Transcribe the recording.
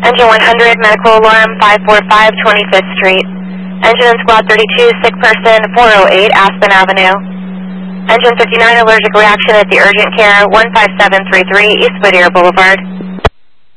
Engine 100, medical alarm, 545 25th Street. Engine in Squad 32, sick person, 408 Aspen Avenue. Engine 59, allergic reaction at the urgent care, 15733 East Whittier Boulevard.